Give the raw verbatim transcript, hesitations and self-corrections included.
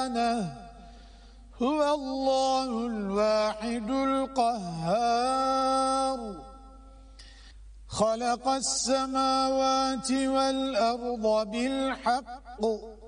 سبحانه هو الله الواحد القهار خلق السماوات والأرض بالحق